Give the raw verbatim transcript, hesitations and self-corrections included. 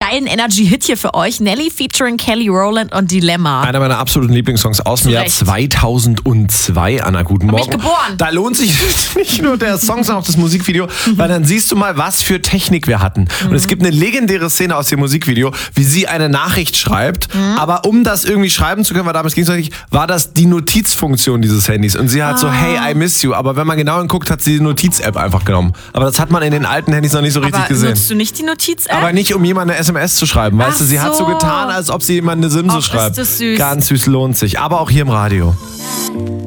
geilen Energy-Hit hier für euch. Nelly featuring Kelly Rowland und Dilemma. Einer meiner absoluten Lieblingssongs aus dem Jahr Recht. zweitausendzwei. Anna, guten Morgen. Hab mich geboren. Da lohnt sich nicht nur der Song, sondern auch das Musikvideo, mhm. weil dann siehst du mal, was für Technik wir hatten. Mhm. Und es gibt eine legendäre Szene aus dem Musikvideo, wie sie eine Nachricht schreibt, mhm. aber um das irgendwie schreiben zu können, weil damals ging es noch nicht, war das die Notizfunktion dieses Handys. Und sie hat ah. so, hey, I miss you. Aber wenn man genau hinguckt, hat sie die Notiz-App einfach genommen. Aber das hat man in den alten Handys noch nicht so richtig aber gesehen. Nutzt du nicht die Notiz-App? Aber nicht, um jemand eine S M S zu schreiben. Weißt Ach du, sie so. hat so getan, als ob sie jemand eine Simse Och, schreibt. ist das süß. Ganz süß, lohnt sich. Aber auch hier im Radio.